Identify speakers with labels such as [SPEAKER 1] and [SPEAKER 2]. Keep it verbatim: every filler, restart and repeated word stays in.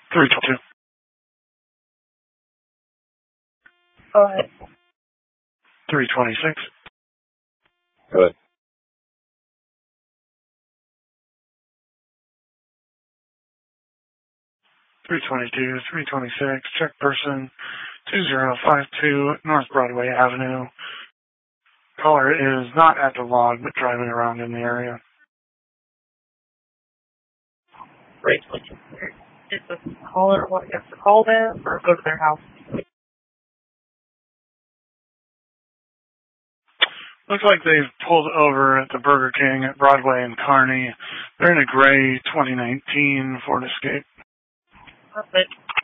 [SPEAKER 1] three twenty-two.
[SPEAKER 2] Go ahead.
[SPEAKER 1] three twenty-six.
[SPEAKER 3] Go ahead.
[SPEAKER 1] three twenty-two, three twenty-six, check person two zero five two North Broadway Avenue. Caller is not at the log, but driving around in the area.
[SPEAKER 2] Great. Is the caller what you have to call them or go to their house?
[SPEAKER 1] Looks like they've pulled over at the Burger King at Broadway and Kearny. They're in a gray twenty nineteen Ford Escape.
[SPEAKER 2] Perfect.